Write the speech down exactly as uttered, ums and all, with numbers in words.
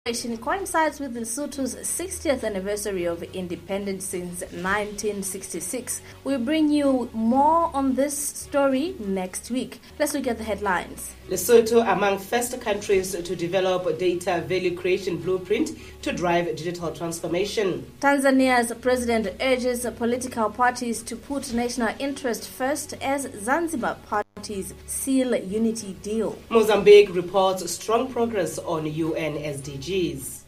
coincides with Lesotho's sixtieth anniversary of independence since nineteen sixty-six. We'll bring you more on this story next week. Let's look at the headlines. Lesotho among first countries to develop a data value creation blueprint to drive digital transformation. Tanzania's president urges political parties to put national interest first as Zanzibar parties seal unity deal. Mozambique reports strong progress on U N S D Gs.